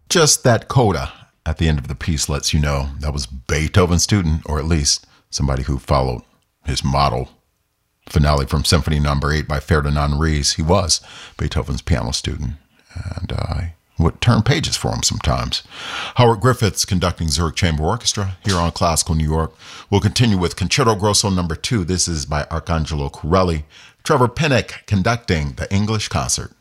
Just that coda at the end of the piece lets you know that was Beethoven's student, or at least somebody who followed his model. Finale from Symphony Number 8 by Ferdinand Ries. He was Beethoven's piano student, and I would turn pages for him sometimes. Howard Griffiths conducting Zurich Chamber Orchestra here on Classical New York. We'll continue with Concerto Grosso Number 2. This is by Arcangelo Corelli. Trevor Pinnock conducting the English Concert.